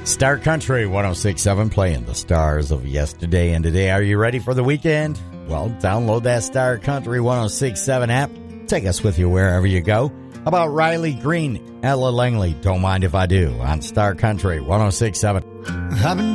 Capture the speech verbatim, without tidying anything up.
Star Country one oh six point seven, playing the stars of yesterday and today. Are you ready for the weekend? Well, download that Star Country one oh six point seven app. Take us with you wherever you go. How about Riley Green, Ella Langley, Don't Mind If I Do, on Star Country one oh six point seven. I've been